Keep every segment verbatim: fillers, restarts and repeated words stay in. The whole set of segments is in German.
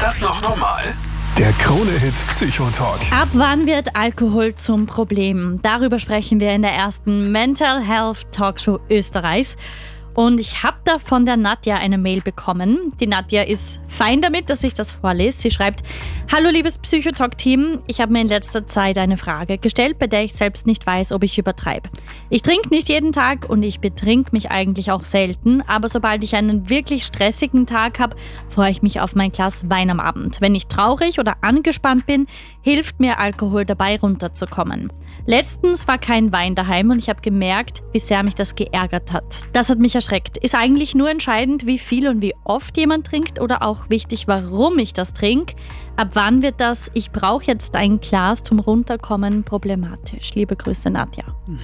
das noch normal? Der Krone-Hit Psychotalk. Ab wann wird Alkohol zum Problem? Darüber sprechen wir in der ersten Mental Health Talkshow Österreichs. Und ich habe da von der Nadja eine Mail bekommen. Die Nadja ist fein damit, dass ich das vorlese. Sie schreibt: Hallo liebes Psychotalk-Team, ich habe mir in letzter Zeit eine Frage gestellt, bei der ich selbst nicht weiß, ob ich übertreibe. Ich trinke nicht jeden Tag und ich betrink mich eigentlich auch selten, aber sobald ich einen wirklich stressigen Tag habe, freue ich mich auf mein Glas Wein am Abend. Wenn ich traurig oder angespannt bin, hilft mir Alkohol dabei runterzukommen. Letztens war kein Wein daheim und ich habe gemerkt, wie sehr mich das geärgert hat. Das hat mich erschreckt. Ist eigentlich nur entscheidend, wie viel und wie oft jemand trinkt oder auch wichtig, warum ich das trinke? Ab wann wird das "Ich brauche jetzt ein Glas zum Runterkommen" problematisch? Liebe Grüße, Nadja.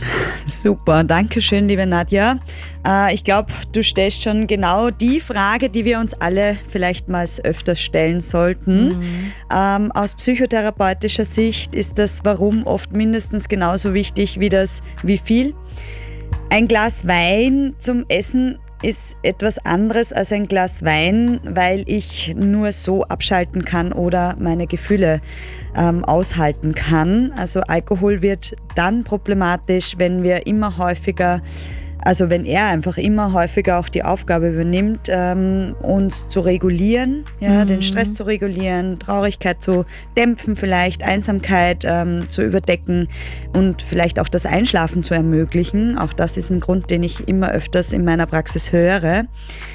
Super, danke schön, liebe Nadja. Äh, ich glaube, du stellst schon genau die Frage, die wir uns alle vielleicht mal öfters stellen sollten. Mhm. Ähm, aus psychotherapeutischer Sicht ist das Warum oft mindestens genauso wichtig wie das Wie viel. Ein Glas Wein zum Essen ist etwas anderes als ein Glas Wein, weil ich nur so abschalten kann oder meine Gefühle ähm, aushalten kann. Also Alkohol wird dann problematisch, wenn wir immer häufiger, also wenn er einfach immer häufiger auch die Aufgabe übernimmt, ähm, uns zu regulieren, ja, mhm. den Stress zu regulieren, Traurigkeit zu dämpfen, vielleicht Einsamkeit ähm, zu überdecken und vielleicht auch das Einschlafen zu ermöglichen. Auch das ist ein Grund, den ich immer öfters in meiner Praxis höre.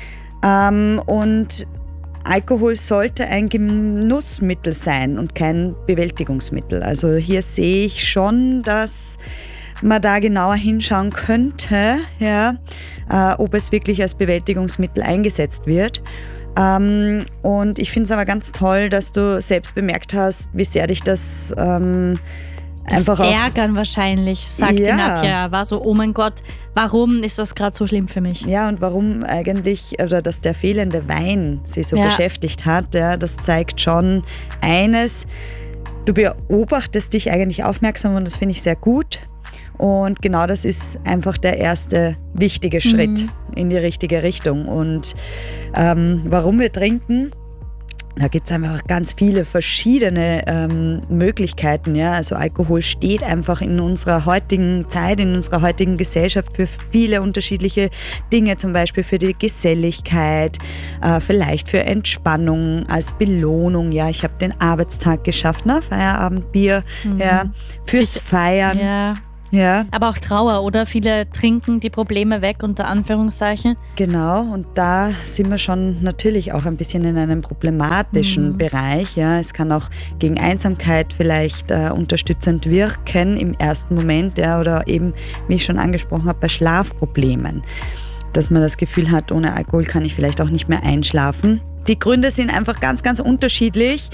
Ähm, und Alkohol sollte ein Genussmittel sein und kein Bewältigungsmittel. Also hier sehe ich schon, dass man da genauer hinschauen könnte, ja, äh, ob es wirklich als Bewältigungsmittel eingesetzt wird. Ähm, und ich finde es aber ganz toll, dass du selbst bemerkt hast, wie sehr dich das ähm, einfach das auch... Ärgern wahrscheinlich, sagt ja. die Nadja. War so, oh mein Gott, warum ist das gerade so schlimm für mich? Ja, und warum eigentlich, oder dass der fehlende Wein sie so ja. beschäftigt hat, ja, das zeigt schon eines: Du beobachtest dich eigentlich aufmerksam und das finde ich sehr gut. Und genau das ist einfach der erste wichtige Schritt mhm. in die richtige Richtung. Und ähm, warum wir trinken, da gibt es einfach ganz viele verschiedene ähm, Möglichkeiten. Ja? Also Alkohol steht einfach in unserer heutigen Zeit, in unserer heutigen Gesellschaft für viele unterschiedliche Dinge, zum Beispiel für die Geselligkeit, äh, vielleicht für Entspannung, als Belohnung. Ja, ich habe den Arbeitstag geschafft, ne? Feierabendbier, mhm. ja, fürs Sich, Feiern. Ja. Ja. Aber auch Trauer, oder? Viele trinken die Probleme weg, unter Anführungszeichen. Genau, und da sind wir schon natürlich auch ein bisschen in einem problematischen mhm. Bereich. Ja. Es kann auch gegen Einsamkeit vielleicht äh, unterstützend wirken im ersten Moment, ja, oder eben, wie ich schon angesprochen habe, bei Schlafproblemen. Dass man das Gefühl hat, ohne Alkohol kann ich vielleicht auch nicht mehr einschlafen. Die Gründe sind einfach ganz, ganz unterschiedlich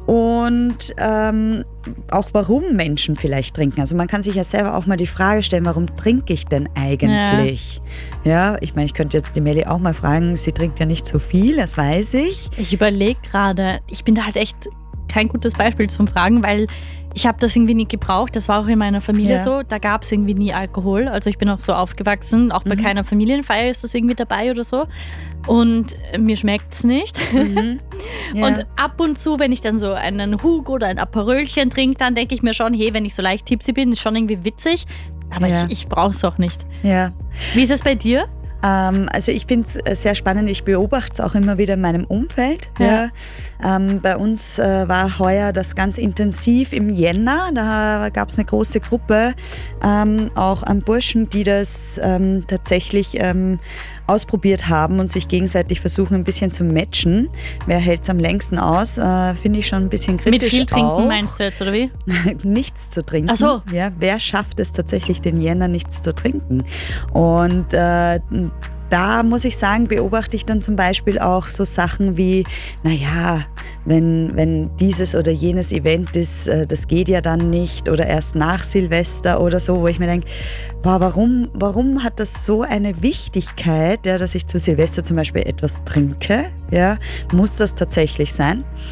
und ähm, auch warum Menschen vielleicht trinken. Also man kann sich ja selber auch mal die Frage stellen, warum trinke ich denn eigentlich? Ja, ja, ich meine, ich könnte jetzt die Melli auch mal fragen, sie trinkt ja nicht so viel, das weiß ich. Ich überlege gerade, ich bin da halt echt kein gutes Beispiel zum Fragen, weil ich habe das irgendwie nie gebraucht. Das war auch in meiner Familie ja. so. Da gab es irgendwie nie Alkohol. Also ich bin auch so aufgewachsen. Auch bei mhm. keiner Familienfeier ist das irgendwie dabei oder so. Und mir schmeckt es nicht. Mhm. Ja. Und ab und zu, wenn ich dann so einen Hug oder ein Aperölchen trinke, dann denke ich mir schon, hey, wenn ich so leicht tipsy bin, ist schon irgendwie witzig. Aber ja. ich, ich brauche es auch nicht. Ja. Wie ist es bei dir? Also ich finde es sehr spannend, ich beobachte es auch immer wieder in meinem Umfeld. Ja. Ja. Ähm, bei uns äh, war heuer das ganz intensiv im Jänner, da gab es eine große Gruppe, ähm, auch an Burschen, die das ähm, tatsächlich ähm, ausprobiert haben und sich gegenseitig versuchen, ein bisschen zu matchen. Wer hält es am längsten aus? Äh, Finde ich schon ein bisschen kritisch. Mit viel trinken auch. Meinst du jetzt, oder wie? Nichts zu trinken. Ach so. Ja, wer schafft es tatsächlich, den Jänner nichts zu trinken? Und äh, da muss ich sagen, beobachte ich dann zum Beispiel auch so Sachen wie, naja, wenn, wenn dieses oder jenes Event ist, das geht ja dann nicht oder erst nach Silvester oder so, wo ich mir denke, boah, warum, warum hat das so eine Wichtigkeit, ja, dass ich zu Silvester zum Beispiel etwas trinke? Ja, muss das tatsächlich sein?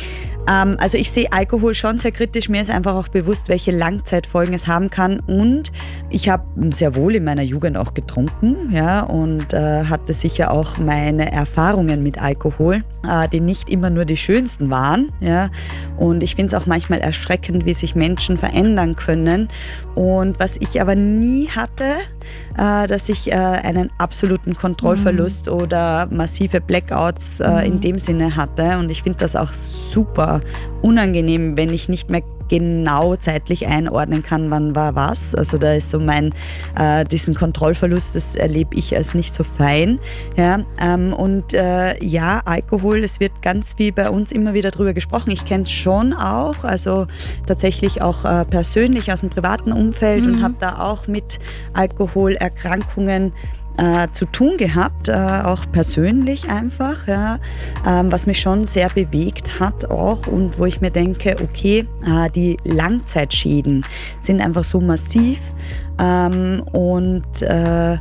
Ähm, also ich sehe Alkohol schon sehr kritisch. Mir ist einfach auch bewusst, welche Langzeitfolgen es haben kann. Und ich habe sehr wohl in meiner Jugend auch getrunken, ja, und äh, hatte sicher auch meine Erfahrungen mit Alkohol, äh, die nicht immer nur die schönsten waren. Ja. Und ich finde es auch manchmal erschreckend, wie sich Menschen verändern können. Und was ich aber nie hatte, äh, dass ich äh, einen absoluten Kontrollverlust mhm. oder massive Blackouts äh, mhm. in dem Sinne hatte. Und ich finde das auch super unangenehm, wenn ich nicht mehr genau zeitlich einordnen kann, wann war was. Also da ist so mein, äh, diesen Kontrollverlust, das erlebe ich als nicht so fein. Ja, ähm, und äh, ja, Alkohol, es wird ganz viel bei uns immer wieder drüber gesprochen. Ich kenne es schon auch, also tatsächlich auch äh, persönlich aus dem privaten Umfeld mhm. und habe da auch mit Alkoholerkrankungen Äh, zu tun gehabt, äh, auch persönlich einfach, ja, ähm, was mich schon sehr bewegt hat auch und wo ich mir denke, okay, äh, die Langzeitschäden sind einfach so massiv ähm, und äh,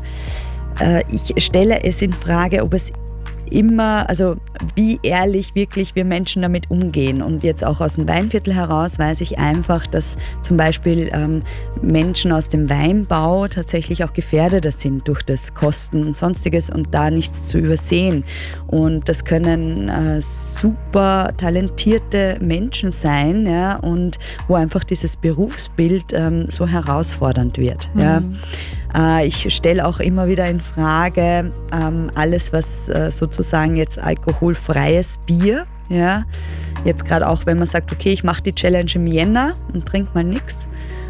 äh, ich stelle es in Frage, ob es immer, also wie ehrlich wirklich wir Menschen damit umgehen. Und jetzt auch aus dem Weinviertel heraus weiß ich einfach, dass zum Beispiel ähm, Menschen aus dem Weinbau tatsächlich auch gefährdeter sind durch das Kosten und Sonstiges und da nichts zu übersehen. Und das können äh, super talentierte Menschen sein, ja, und wo einfach dieses Berufsbild ähm, so herausfordernd wird. Mhm. Ja. Ich stelle auch immer wieder in Frage ähm, alles, was äh, sozusagen jetzt alkoholfreies Bier, ja, jetzt gerade auch, wenn man sagt, okay, ich mache die Challenge im Jänner und trinke mal nichts.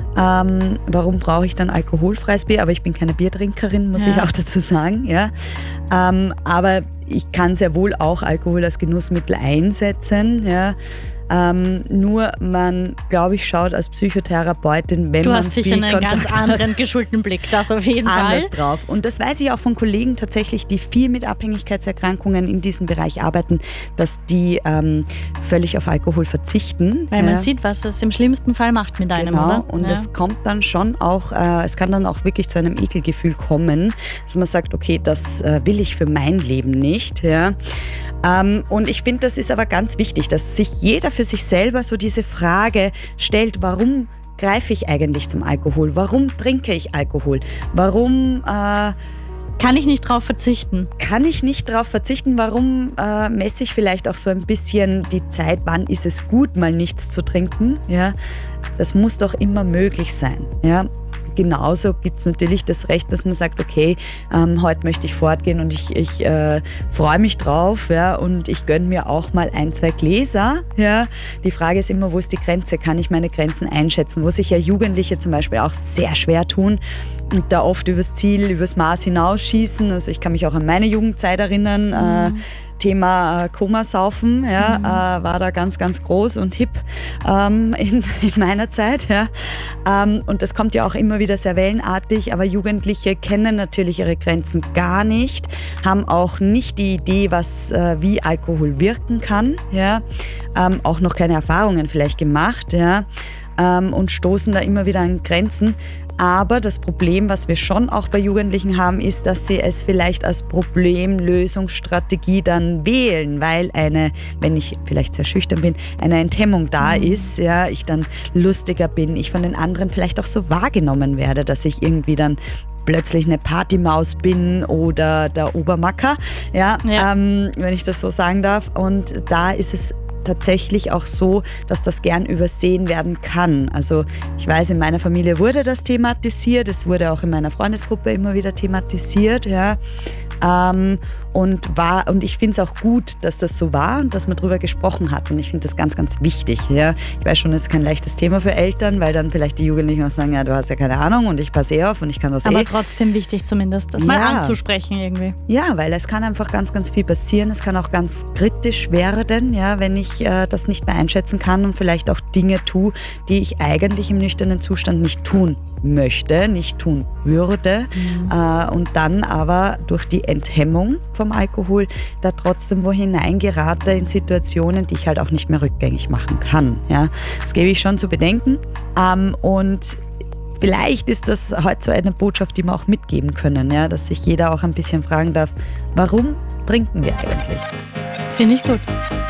Ähm, warum brauche ich dann alkoholfreies Bier? Aber ich bin keine Biertrinkerin, muss ja. ich auch dazu sagen. Ja. Ähm, aber ich kann sehr wohl auch Alkohol als Genussmittel einsetzen. Ja. Ähm, nur man, glaube ich, schaut als Psychotherapeutin, wenn du man hast sicher viel einen Kontakt ganz anderen geschulten Blick, das auf jeden anders Fall. drauf. Und das weiß ich auch von Kollegen tatsächlich, die viel mit Abhängigkeitserkrankungen in diesem Bereich arbeiten, dass die ähm, völlig auf Alkohol verzichten. Weil man ja. sieht, was es im schlimmsten Fall macht mit einem, genau. oder? Und es ja. kommt dann schon auch, äh, es kann dann auch wirklich zu einem Ekelgefühl kommen, dass man sagt, okay, das äh, will ich für mein Leben nicht. Ja. Ähm, und ich finde, das ist aber ganz wichtig, dass sich jeder für sich selber so diese Frage stellt, warum greife ich eigentlich zum Alkohol? Warum trinke ich Alkohol? Warum äh, kann ich nicht drauf verzichten? Kann ich nicht drauf verzichten? Warum äh, messe ich vielleicht auch so ein bisschen die Zeit? Wann ist es gut, mal nichts zu trinken? Ja, das muss doch immer möglich sein. Ja. Genauso gibt es natürlich das Recht, dass man sagt, okay, ähm, heute möchte ich fortgehen und ich, ich äh, freue mich drauf, ja, und ich gönne mir auch mal ein, zwei Gläser. Ja. Die Frage ist immer, wo ist die Grenze? Kann ich meine Grenzen einschätzen? Wo sich ja Jugendliche zum Beispiel auch sehr schwer tun und da oft übers Ziel, übers Maß hinausschießen. Also ich kann mich auch an meine Jugendzeit erinnern, mhm. äh, Thema äh, Komasaufen, ja, mhm. äh, war da ganz, ganz groß und hip ähm, in, in meiner Zeit. Ja. Ähm, und das kommt ja auch immer wieder sehr wellenartig, aber Jugendliche kennen natürlich ihre Grenzen gar nicht, haben auch nicht die Idee, was äh, wie Alkohol wirken kann, ja. Ähm, auch noch keine Erfahrungen vielleicht gemacht, ja. Ähm, und stoßen da immer wieder an Grenzen. Aber das Problem, was wir schon auch bei Jugendlichen haben, ist, dass sie es vielleicht als Problemlösungsstrategie dann wählen, weil eine, wenn ich vielleicht sehr schüchtern bin, eine Enthemmung da mhm. ist, ja, ich dann lustiger bin, ich von den anderen vielleicht auch so wahrgenommen werde, dass ich irgendwie dann plötzlich eine Partymaus bin oder der Obermacker, ja, ja. Ähm, wenn ich das so sagen darf. Und da ist es tatsächlich auch so, dass das gern übersehen werden kann. Also ich weiß, in meiner Familie wurde das thematisiert, es wurde auch in meiner Freundesgruppe immer wieder thematisiert, ja. Ähm, und, war, und ich finde es auch gut, dass das so war und dass man darüber gesprochen hat. Und ich finde das ganz, ganz wichtig. Ja. Ich weiß schon, es ist kein leichtes Thema für Eltern, weil dann vielleicht die Jugendlichen auch sagen, ja, du hast ja keine Ahnung und ich passe eh auf und ich kann das Aber eh. trotzdem wichtig zumindest, das ja. mal anzusprechen irgendwie. Ja, weil es kann einfach ganz, ganz viel passieren. Es kann auch ganz kritisch werden, ja, wenn ich äh, das nicht mehr einschätzen kann und vielleicht auch Dinge tue, die ich eigentlich im nüchternen Zustand nicht tun möchte, nicht tun würde, mhm. äh, und dann aber durch die Enthemmung vom Alkohol da trotzdem wo hineingerate in Situationen, die ich halt auch nicht mehr rückgängig machen kann. Ja. Das gebe ich schon zu bedenken, ähm, und vielleicht ist das heute so eine Botschaft, die wir auch mitgeben können, ja, dass sich jeder auch ein bisschen fragen darf, warum trinken wir eigentlich? Finde ich gut.